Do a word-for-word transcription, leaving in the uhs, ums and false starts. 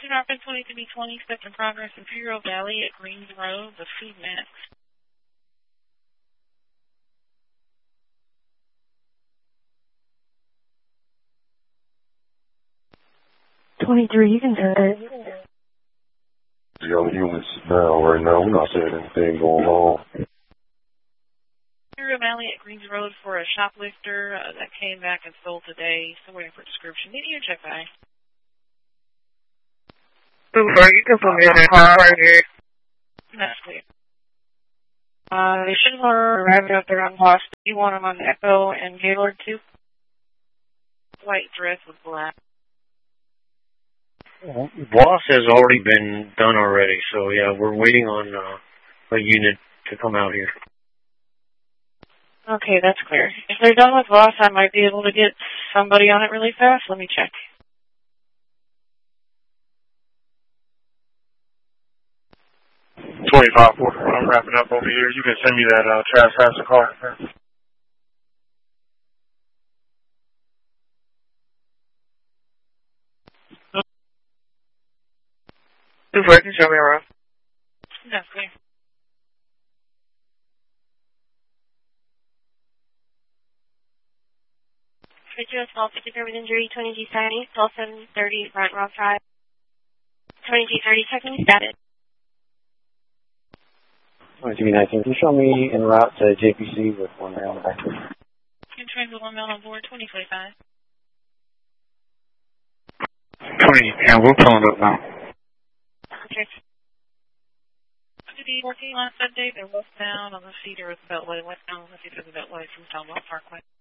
Rapid twenty-three twenty, step in progress, Imperial Valley at Greens Road, the Food Max. twenty-three, you can do it. Young units now, right now, we're not seeing anything going on. Imperial Valley at Greens Road for a shoplifter uh, that came back and sold today. Still waiting for a description. Need you to check back. Super, you can put me in a car right here. That's clear. Uh, they should have arrived out there on Boston. You want them on Echo and Gaylord too? White dress with black. Boss has already been done already, so yeah, we're waiting on uh, a unit to come out here. Okay, that's clear. If they're done with Voss, I might be able to get somebody on it really fast. Let me check. twenty-five forty, I'm wrapping up over here. You can send me that uh, Travis Faster car. Super, you can show me around. That's clear. Richard Assault, fifty-four with injury, twenty-two seventy, twelve seven thirty, front Rock Drive. twenty-two thirty, checking status. twenty-three nineteen, can you show me en route to J P C with one man on the back? You train with one man on board, twenty twenty-five. twenty, yeah, we're pulling up now. Okay. City fourteen last update, they're westbound on the Cedar with the Beltway, westbound on the Cedar with the Beltway from Townwell Parkway.